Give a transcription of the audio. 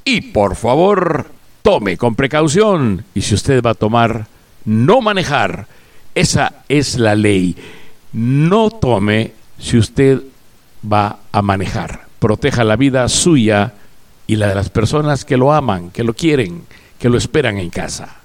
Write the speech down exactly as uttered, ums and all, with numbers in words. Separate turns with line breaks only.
Y por favor, tome con precaución. Y si usted va a tomar, no manejar. Esa es la ley. No tome si usted va a manejar. Proteja la vida suya y la de las personas que lo aman, que lo quieren, que lo esperan en casa.